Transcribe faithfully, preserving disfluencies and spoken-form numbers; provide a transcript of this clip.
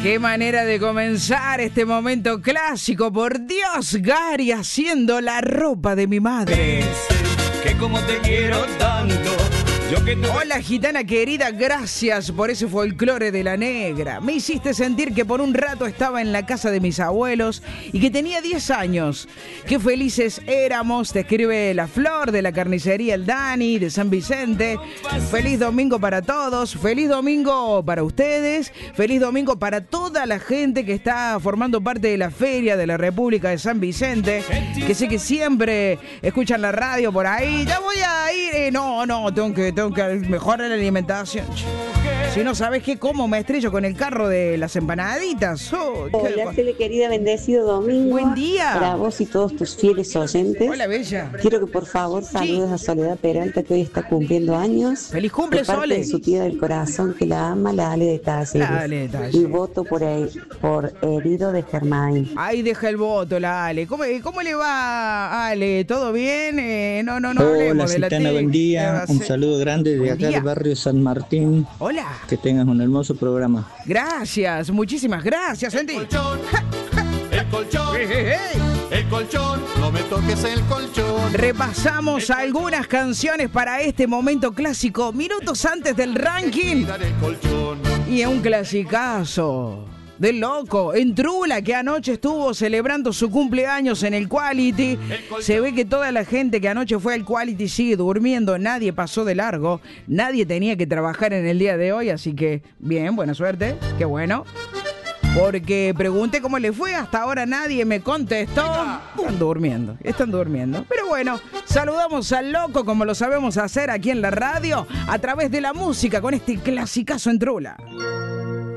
Qué manera de comenzar este momento clásico. Por Dios, Gary haciendo la ropa de mi madre. Que como te quiero tanto. Yo que tú... Hola, gitana querida, gracias por ese folclore de la negra. Me hiciste sentir que por un rato estaba en la casa de mis abuelos y que tenía diez años. Qué felices éramos, te escribe La Flor de la carnicería El Dani de San Vicente. Feliz domingo para todos, feliz domingo para ustedes, feliz domingo para toda la gente que está formando parte de la feria de la República de San Vicente, que sé que siempre escuchan la radio por ahí. Ya voy a ir, eh, no, no, tengo que... Tengo que mejorar la alimentación. Si no sabes qué como, me estrello con el carro de las empanaditas. Oh, Hola, Cele, querida, bendecido domingo. Buen día. Para vos y todos tus fieles oyentes. Hola, bella. Quiero que por favor saludes sí. a Soledad Peralta, que hoy está cumpliendo años. ¡Feliz cumple, de parte Sole! De su tía del corazón, que la ama, la Ale de Talleres. La Ale de Talleres. Y voto por, el, por Herido de Germain. Ahí deja el voto, la Ale. ¿Cómo, cómo le va, Ale? ¿Todo bien? Eh, no, no, no Hola, hablemos de la Citana, buen día. Un saludo grande de buen acá día. del barrio San Martín. Hola. Que tengas un hermoso programa. Gracias, muchísimas gracias, Santi. El colchón, el colchón, hey, hey, hey. el colchón, no me toques el colchón. Repasamos el algunas canciones para este momento clásico, minutos antes del ranking. El colchón. Y un clasicazo del loco, en Trula, que anoche estuvo celebrando su cumpleaños en el Quality. Se ve que toda la gente que anoche fue al Quality sigue durmiendo, nadie pasó de largo, nadie tenía que trabajar en el día de hoy, así que bien, buena suerte, qué bueno. Porque pregunté cómo le fue, hasta ahora nadie me contestó. Están durmiendo, están durmiendo. Pero bueno, saludamos al loco como lo sabemos hacer aquí en la radio, a través de la música, con este clasicazo en Trula.